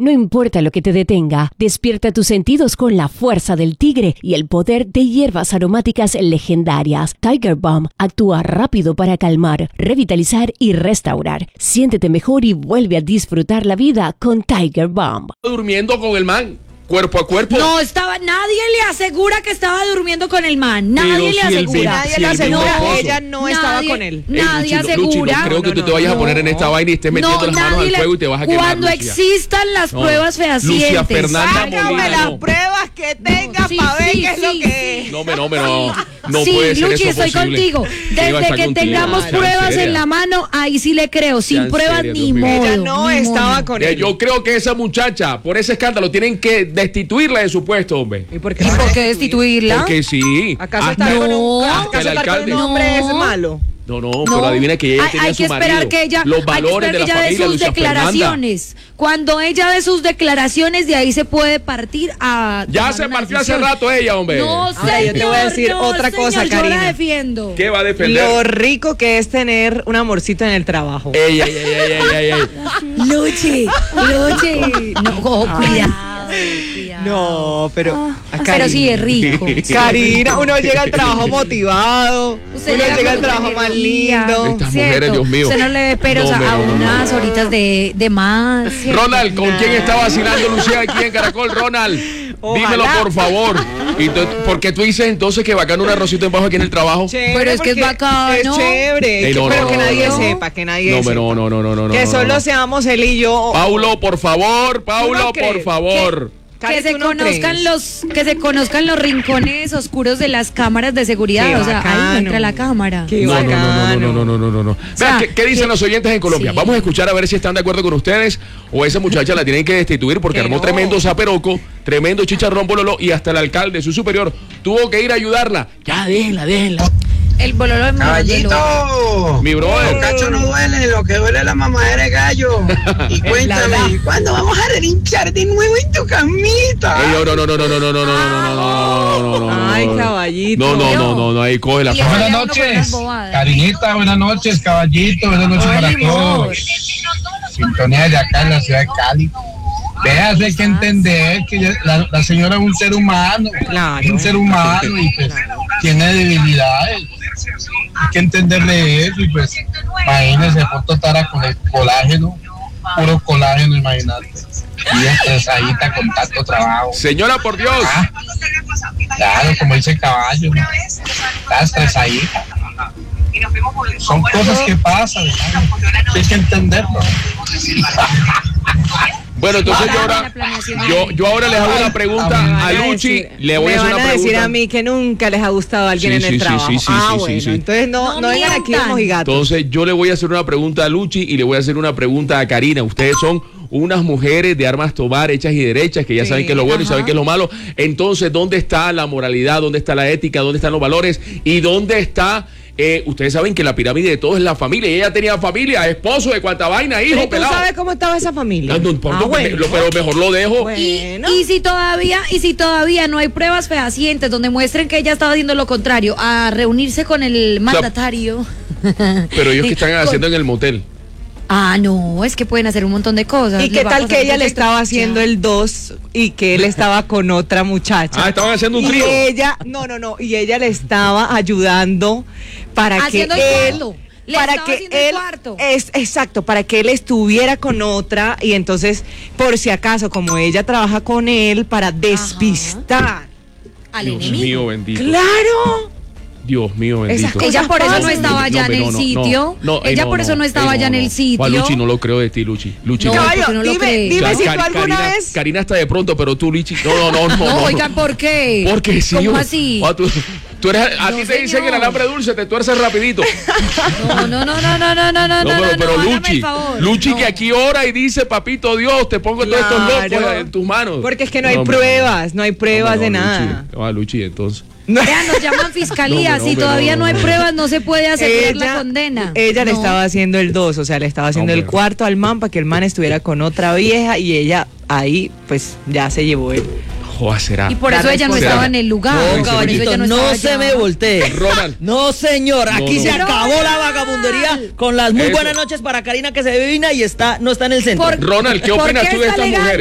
No importa lo que te detenga, despierta tus sentidos con la fuerza del tigre y el poder de hierbas aromáticas legendarias. Tiger Balm actúa rápido para calmar, revitalizar y restaurar. Siéntete mejor y vuelve a disfrutar la vida con Tiger Balm. Durmiendo con el man. Cuerpo a cuerpo. No estaba, nadie le asegura que estaba durmiendo con el man. Nadie le asegura. Nadie le asegura. Ella no estaba con él. Nadie asegura. Luchi, no creo que tú te vayas a poner en esta vaina y estés metiendo las manos al fuego y te vas a quemar. Cuando existan las pruebas fehacientes. Lucia Fernanda Sácame las pruebas que tengas para ver qué es lo que es. No puede ser Luchi, eso estoy posible. contigo. Desde que tengamos pruebas en la mano, ahí sí le creo. Sin pruebas ni modo. Ella no estaba con él. Yo creo que esa muchacha, por ese escándalo, tienen que destituirla de su puesto, hombre. ¿Y por qué destituirla? Porque sí. ¿Acaso estar con un hombre es malo? No, pero adivina que ella tenía hay que su esperar marido. que ella, los valores de la familia, de sus Lucia declaraciones. Fernanda. Cuando ella dé sus declaraciones, de ahí se puede partir a. Ya se partió hace rato ella, hombre. No, señor, yo te voy a decir otra cosa, Karina. Yo la defiendo. ¿Qué va a defender? Lo rico que es tener un amorcito en el trabajo. Ey. Luchi. No, cuidado. No, pero pero sí es rico. Karina, uno llega al trabajo motivado. Usted uno llega al trabajo más lindo. Estas mujeres, Dios mío. Usted no le dé peros a unas horitas de más. ¿cierto? Ronald, ¿con quién está vacilando Lucía aquí en Caracol? Ronald, dímelo por favor. ¿Por qué tú dices entonces que bacano un arrocito en bajo aquí en el trabajo? Chévere, pero es que es bacano. Es chévere. Pero que nadie sepa, que nadie sepa. No. Que solo seamos él y yo. Paulo, por favor, por favor. Que se conozcan los rincones oscuros de las cámaras de seguridad. Qué o sea, bacano. ahí entra la cámara. No. Vean, ¿qué dicen los oyentes en Colombia? Sí. Vamos a escuchar a ver si están de acuerdo con ustedes o esa muchacha la tienen que destituir porque armó tremendo zaperoco, tremendo chicharrón bololo y hasta el alcalde, su superior, tuvo que ir a ayudarla. Ya, déjenla. El bololo de Caballito, Mi brother. los cachos no duelen, lo que duele es la mamadera de gallo. Y cuéntame, ¿cuándo vamos a relinchar de nuevo en tu camita? No. Ay, caballito. No, ahí coge la Buenas noches, Karinita, buenas noches, caballito, buenas noches para todos. Sintonía de acá en la ciudad de Cali. Veas, hay que entender que la señora es un ser humano, Claro. es un ser humano y pues tiene debilidades. Hay que entenderle eso y pues imagínese, foto estará con el colágeno, puro colágeno, imagínate. Y estresadita con tanto trabajo. Señora, por Dios. Claro, como dice el caballo, ¿no? Está estresadita. Son cosas que pasan, ¿no? Hay que entenderlo. Bueno, entonces yo ahora les hago una pregunta a Luchi. Le voy a hacer una pregunta. Me van a decir a mí que nunca les ha gustado a alguien en el trabajo. Sí. Entonces no vengan aquí de mojigatos. Entonces yo le voy a hacer una pregunta a Luchi y le voy a hacer una pregunta a Karina. Ustedes son unas mujeres de armas tomar, hechas y derechas, que ya saben qué es lo bueno y saben qué es lo malo. Entonces, ¿dónde está la moralidad? ¿Dónde está la ética? ¿Dónde están los valores? ¿Y dónde está... ustedes saben que la pirámide de todo es la familia. Y ella tenía familia, esposo, de cuánta vaina, hijo, ¿Pero tú pelado. sabes cómo estaba esa familia? No importa, bueno. pero mejor lo dejo. Bueno. Y si todavía no hay pruebas fehacientes donde muestren que ella estaba haciendo lo contrario, a reunirse con el mandatario. Pero ellos que están haciendo en el motel. No, es que pueden hacer un montón de cosas. ¿Y qué tal que ella le estaba haciendo el 2 y que él estaba con otra muchacha? Estaban haciendo un trío. Y ella, y ella le estaba ayudando para haciendo que él... cuarto. Exacto, para que él estuviera con otra y entonces, por si acaso, como ella trabaja con él, para despistar al Dios enemigo. mío bendito. ¡Claro! Dios mío bendito. Ella por eso no estaba allá en el sitio. Ella por eso no estaba allá en el sitio. Juan Luchi, no lo creo de ti, Luchi. No, Caballo, no lo dime crees. si tú alguna vez... Karina está de pronto, pero tú, Luchi. No. Oigan, ¿por qué? Porque sí. ¿Cómo así? Tú eres, a ti te dicen que el alambre dulce te tuerces rapidito. No. Pero Luchi no. que aquí ora y dice, papito Dios, te pongo todos estos locos en tus manos. Porque es que no hay pruebas de nada. Luchi, entonces. Vean, nos llaman fiscalía. Si todavía no hay pruebas, no se puede asegurar la condena. Ella le estaba haciendo el 2, o sea, le estaba haciendo el cuarto al man para que el man estuviera con otra vieja y ella ahí, pues, ya se llevó él. Será. Y por eso ella no estaba en el lugar. No, caballito, no se me voltee. Ronald. No, señor, aquí se acabó la Ronald. vagabundería con las muy buenas noches para Karina que se divina y no está en el centro. Ronald, ¿qué opinas tú de estas mujeres?